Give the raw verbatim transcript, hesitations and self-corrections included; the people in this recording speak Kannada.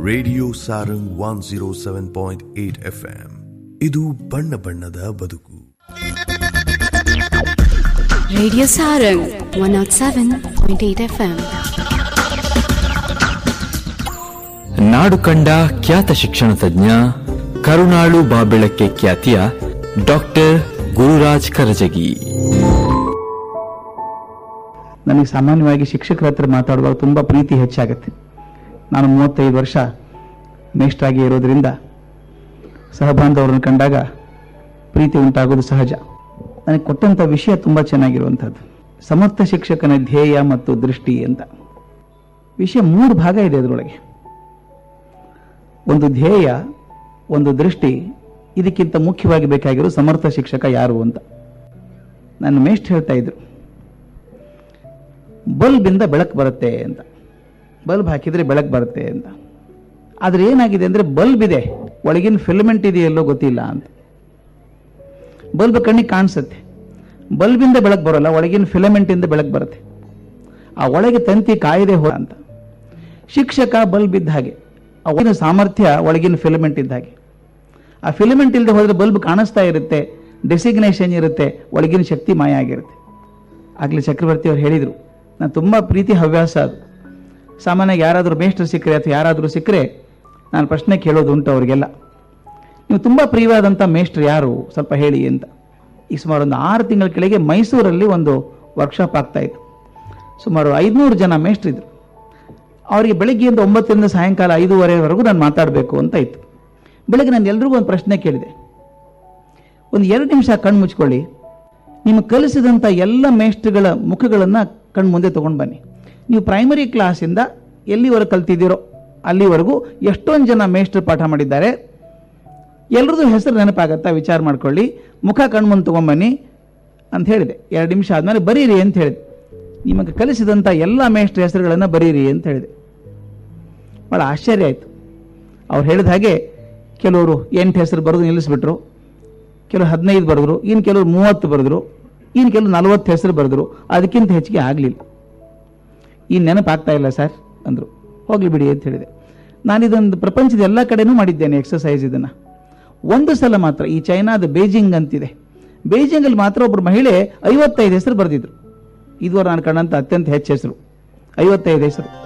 Radio Sarang one zero seven point eight F M. ಇದು ಬಣ್ಣ ಬಣ್ಣದ ಬದುಕು. Radio Sarang one not seven point eight F M. ನಾಡು ಕಂಡ ಖ್ಯಾತ ಶಿಕ್ಷಣ ತಜ್ಞ, ಕರುಣಾಳು ಬಾಬೆಳಕ್ಕೆ ಖ್ಯಾತಿಯ ಡಾಕ್ಟರ್ ಗುರುರಾಜ್ ಕರಜಗಿ. ನನಗೆ ಸಾಮಾನ್ಯವಾಗಿ ಶಿಕ್ಷಕರ ಹತ್ರ ಮಾತಾಡುವಾಗ ತುಂಬ ಪ್ರೀತಿ ಹೆಚ್ಚಾಗುತ್ತೆ. ನಾನು ಮೂವತ್ತೈದು ವರ್ಷ ಮೇಷ್ಟ್ರಾಗಿ ಇರೋದ್ರಿಂದ ಸಹಬಾಂಧವರನ್ನು ಕಂಡಾಗ ಪ್ರೀತಿ ಉಂಟಾಗೋದು ಸಹಜ. ನನಗೆ ಕೊಟ್ಟಂಥ ವಿಷಯ ತುಂಬ ಚೆನ್ನಾಗಿರುವಂಥದ್ದು. ಸಮರ್ಥ ಶಿಕ್ಷಕನ ಧ್ಯೇಯ ಮತ್ತು ದೃಷ್ಟಿ ಅಂತ ವಿಷಯ ಮೂರು ಭಾಗ ಇದೆ ಅದರೊಳಗೆ. ಒಂದು ಧ್ಯೇಯ, ಒಂದು ದೃಷ್ಟಿ, ಇದಕ್ಕಿಂತ ಮುಖ್ಯವಾಗಿ ಬೇಕಾಗಿರೋ ಸಮರ್ಥ ಶಿಕ್ಷಕ ಯಾರು ಅಂತ. ನನ್ನ ಮೇಷ್ಟ್ರು ಹೇಳ್ತಾ ಇದ್ರು, ಬಲ್ಬಿಂದ ಬೆಳಕು ಬರುತ್ತೆ ಅಂತ, ಬಲ್ಬ್ ಹಾಕಿದರೆ ಬೆಳಕು ಬರುತ್ತೆ ಅಂತ. ಆದರೆ ಏನಾಗಿದೆ ಅಂದರೆ ಬಲ್ಬ್ ಇದೆ, ಒಳಗಿನ ಫಿಲಮೆಂಟ್ ಇದೆಯಲ್ಲೋ ಗೊತ್ತಿಲ್ಲ ಅಂತ. ಬಲ್ಬ್ ಕಣ್ಣಿಗೆ ಕಾಣಿಸುತ್ತೆ, ಬಲ್ಬಿಂದ ಬೆಳಕು ಬರೋಲ್ಲ, ಒಳಗಿನ ಫಿಲಮೆಂಟಿಂದ ಬೆಳಕು ಬರುತ್ತೆ. ಆ ಒಳಗೆ ತಂತಿ ಕಾಯದೆ ಹೋ ಅಂತ. ಶಿಕ್ಷಕ ಬಲ್ಬ್ ಇದ್ದ ಹಾಗೆ, ಒಳಗಿನ ಸಾಮರ್ಥ್ಯ ಒಳಗಿನ ಫಿಲಮೆಂಟ್ ಇದ್ದ ಹಾಗೆ. ಆ ಫಿಲಮೆಂಟ್ ಇಲ್ಲದೆ ಹೋದರೆ ಬಲ್ಬ್ ಕಾಣಿಸ್ತಾ ಇರುತ್ತೆ, ಡೆಸಿಗ್ನೇಷನ್ ಇರುತ್ತೆ, ಒಳಗಿನ ಶಕ್ತಿ ಮಾಯ ಆಗಿರುತ್ತೆ. ಆಗಲೇ ಚಕ್ರವರ್ತಿ ಅವರು ಹೇಳಿದರು, ನಾನು ತುಂಬ ಪ್ರೀತಿ ಹವ್ಯಾಸ ಅದು. ಸಾಮಾನ್ಯವಾಗಿ ಯಾರಾದರೂ ಮೇಷ್ಟ್ರು ಸಿಕ್ಕರೆ ಅಥವಾ ಯಾರಾದರೂ ಸಿಕ್ಕರೆ ನಾನು ಪ್ರಶ್ನೆ ಕೇಳೋದು ಉಂಟು ಅವರಿಗೆಲ್ಲ, ನೀವು ತುಂಬ ಪ್ರಿಯವಾದಂಥ ಮೇಷ್ಟ್ರು ಯಾರು ಸ್ವಲ್ಪ ಹೇಳಿ ಅಂತ. ಈಗ ಸುಮಾರು ಒಂದು ಆರು ತಿಂಗಳ ಕೆಳಗೆ ಮೈಸೂರಲ್ಲಿ ಒಂದು ವರ್ಕ್ಶಾಪ್ ಆಗ್ತಾಯಿತ್ತು. ಸುಮಾರು ಐದುನೂರು ಜನ ಮೇಷ್ಟ್ರಿದ್ರು. ಅವರಿಗೆ ಬೆಳಗ್ಗೆಯಿಂದ ಒಂಬತ್ತರಿಂದ ಸಾಯಂಕಾಲ ಐದೂವರೆವರೆಗೂ ನಾನು ಮಾತಾಡಬೇಕು ಅಂತ ಇತ್ತು. ಬೆಳಗ್ಗೆ ನಾನು ಎಲ್ರಿಗೂ ಒಂದು ಪ್ರಶ್ನೆ ಕೇಳಿದೆ, ಒಂದು ಎರಡು ನಿಮಿಷ ಕಣ್ಣು ಮುಚ್ಕೊಳ್ಳಿ, ನಿಮಗೆ ಕಲಿಸಿದಂಥ ಎಲ್ಲ ಮೇಷ್ಟ್ರುಗಳ ಮುಖಗಳನ್ನು ಕಣ್ಣು ಮುಂದೆ ತೊಗೊಂಡು ಬನ್ನಿ. ನೀವು ಪ್ರೈಮರಿ ಕ್ಲಾಸಿಂದ ಎಲ್ಲಿವರೆಗೂ ಕಲ್ತಿದ್ದೀರೋ ಅಲ್ಲಿವರೆಗೂ ಎಷ್ಟೊಂದು ಜನ ಮೇಷ್ಟ್ರು ಪಾಠ ಮಾಡಿದ್ದಾರೆ, ಎಲ್ಲರದ್ದು ಹೆಸರು ನೆನಪಾಗತ್ತಾ ವಿಚಾರ ಮಾಡ್ಕೊಳ್ಳಿ, ಮುಖ ಕಣ್ಣು ಮುಂದೆ ತೊಗೊಂಬನ್ನಿ ಅಂತ ಹೇಳಿದೆ. ಎರಡು ನಿಮಿಷ ಆದಮೇಲೆ ಬರೀರಿ ಅಂತ ಹೇಳಿದೆ. ನಿಮಗೆ ಕಲಿಸಿದಂಥ ಎಲ್ಲ ಮೇಷ್ಟ್ರ ಹೆಸರುಗಳನ್ನು ಬರೀರಿ ಅಂತ ಹೇಳಿದೆ. ಭಾಳ ಆಶ್ಚರ್ಯ ಆಯಿತು. ಅವ್ರು ಹೇಳಿದ ಹಾಗೆ ಕೆಲವರು ಎಂಟು ಹೆಸರು ಬರೆದು ನಿಲ್ಲಿಸ್ಬಿಟ್ರು, ಕೆಲವರು ಹದಿನೈದು ಬರೆದ್ರು, ಇನ್ನು ಕೆಲವರು ಮೂವತ್ತು ಬರೆದ್ರು, ಇನ್ನು ಕೆಲವರು ನಲವತ್ತು ಹೆಸರು ಬರೆದ್ರು. ಅದಕ್ಕಿಂತ ಹೆಚ್ಚಿಗೆ ಆಗಲಿಲ್ಲ. ಇನ್ನು ನೆನಪಾಗ್ತಾ ಇಲ್ಲ ಸರ್ ಅಂದರು. ಹೋಗಲಿ ಬಿಡಿ ಅಂತ ಹೇಳಿದೆ. ನಾನಿದೊಂದು ಪ್ರಪಂಚದ ಎಲ್ಲ ಕಡೆನೂ ಮಾಡಿದ್ದೇನೆ ಎಕ್ಸಸೈಸ್. ಇದನ್ನು ಒಂದು ಸಲ ಮಾತ್ರ ಈ ಚೈನಾದ ಬೇಜಿಂಗ್ ಅಂತಿದೆ, ಬೇಜಿಂಗಲ್ಲಿ ಮಾತ್ರ ಒಬ್ಬರು ಮಹಿಳೆ ಐವತ್ತೈದು ಹೆಸರು ಬರೆದಿದ್ರು. ಇದುವರೆ ನಾನು ಕಂಡಂಥ ಅತ್ಯಂತ ಹೆಚ್ಚು ಹೆಸರು ಐವತ್ತೈದು ಹೆಸರು.